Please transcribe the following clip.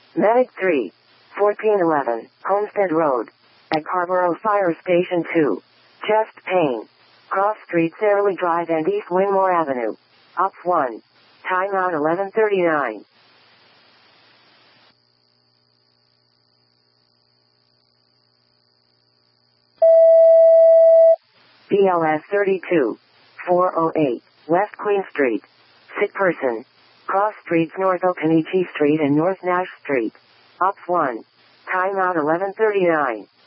Medic 3. 1411, Homestead Road. Egg Harbor Fire Station 2. Chest pain. Cross Street, Fairley Drive and East Wingmore Avenue. Up 1. Timeout 11:39. BLS 32. 408, West Queen Street. Sick person. Cross Streets North Occoneechee Street and North Nash Street. Up 1. Timeout 11:39.